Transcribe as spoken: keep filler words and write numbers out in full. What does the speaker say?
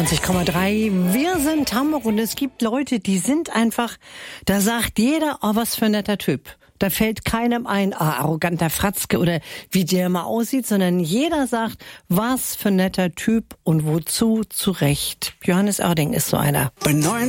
neunzig Komma drei. Wir sind Hamburg und es gibt Leute, die sind einfach, da sagt jeder, oh, was für ein netter Typ. Da fällt keinem ein, ah, arroganter Fratzke oder wie der mal aussieht, sondern jeder sagt, was für ein netter Typ und wozu zu Recht. Johannes Oerding ist so einer. Bei neunzig